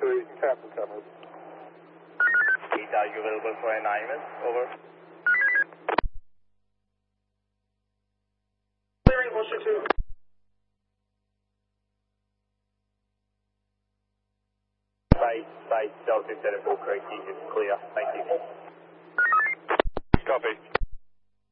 2, traffic cover. Pete, are you available for alignment? Over. Clearing Washington. Site, Delta Center, Bull Creek, is clear. Thank you. Copy.